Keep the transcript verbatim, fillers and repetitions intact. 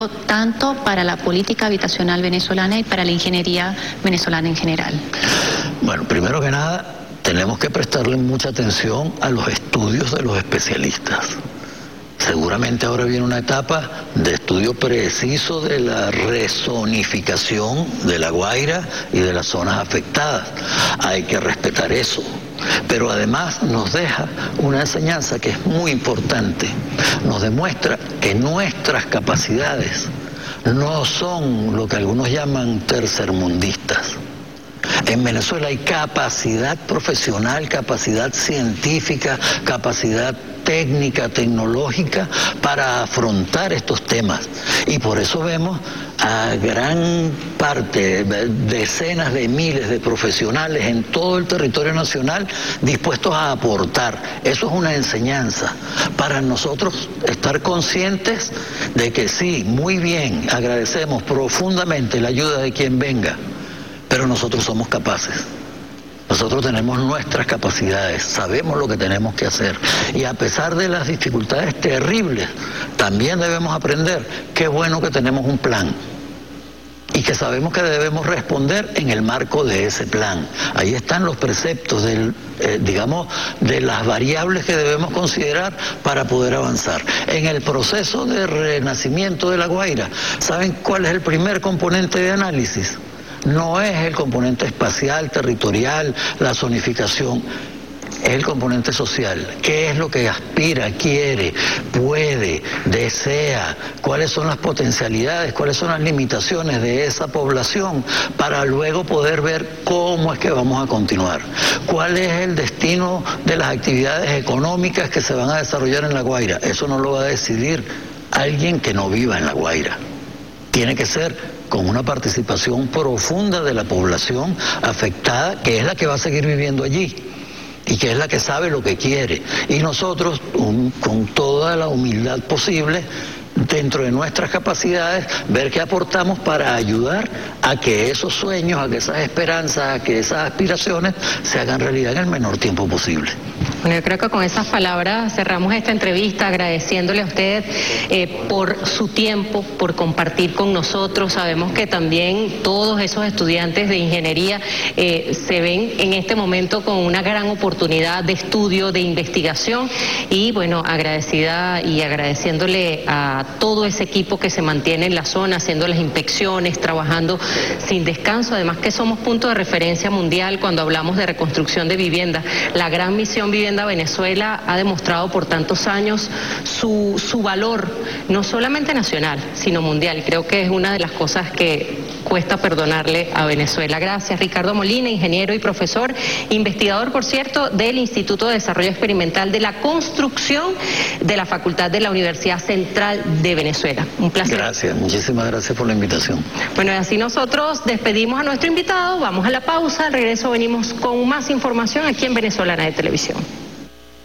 tanto para la política habitacional venezolana y para la ingeniería venezolana en general? Bueno, primero que nada, tenemos que prestarle mucha atención a los estudios de los especialistas. Seguramente ahora viene una etapa de estudio preciso de la rezonificación de La Guaira y de las zonas afectadas. Hay que respetar eso. Pero además nos deja una enseñanza que es muy importante. Nos demuestra que nuestras capacidades no son lo que algunos llaman tercermundistas. En Venezuela hay capacidad profesional, capacidad científica, capacidad técnica, tecnológica para afrontar estos temas. Y por eso vemos a gran parte, decenas de miles de profesionales en todo el territorio nacional dispuestos a aportar. Eso es una enseñanza para nosotros estar conscientes de que sí, muy bien, agradecemos profundamente la ayuda de quien venga, pero nosotros somos capaces. Nosotros tenemos nuestras capacidades, sabemos lo que tenemos que hacer. Y a pesar de las dificultades terribles, también debemos aprender qué bueno que tenemos un plan y que sabemos que debemos responder en el marco de ese plan. Ahí están los preceptos, del, eh, digamos, de las variables que debemos considerar para poder avanzar. En el proceso de renacimiento de La Guaira, ¿saben cuál es el primer componente de análisis? No es el componente espacial, territorial, la zonificación, es el componente social. ¿Qué es lo que aspira, quiere, puede, desea? ¿Cuáles son las potencialidades, cuáles son las limitaciones de esa población para luego poder ver cómo es que vamos a continuar? ¿Cuál es el destino de las actividades económicas que se van a desarrollar en La Guaira? Eso no lo va a decidir alguien que no viva en La Guaira. Tiene que ser con una participación profunda de la población afectada, que es la que va a seguir viviendo allí y que es la que sabe lo que quiere. Y nosotros, un, con toda la humildad posible, dentro de nuestras capacidades, ver qué aportamos para ayudar a que esos sueños, a que esas esperanzas, a que esas aspiraciones se hagan realidad en el menor tiempo posible. Bueno, yo creo que con esas palabras cerramos esta entrevista agradeciéndole a usted eh, por su tiempo, por compartir con nosotros. Sabemos que también todos esos estudiantes de ingeniería eh, se ven en este momento con una gran oportunidad de estudio, de investigación y bueno, agradecida y agradeciéndole a todo ese equipo que se mantiene en la zona haciendo las inspecciones, trabajando sin descanso, además que somos punto de referencia mundial cuando hablamos de reconstrucción de vivienda. La gran misión Vivienda Venezuela ha demostrado por tantos años su, su valor, no solamente nacional, sino mundial, y creo que es una de las cosas que cuesta perdonarle a Venezuela. Gracias, Ricardo Molina, ingeniero y profesor, investigador, por cierto, del Instituto de Desarrollo Experimental de la Construcción de la Facultad de la Universidad Central de Venezuela. Un placer. Gracias, muchísimas gracias por la invitación. Bueno, así nosotros despedimos a nuestro invitado, vamos a la pausa, al regreso venimos con más información aquí en Venezolana de Televisión.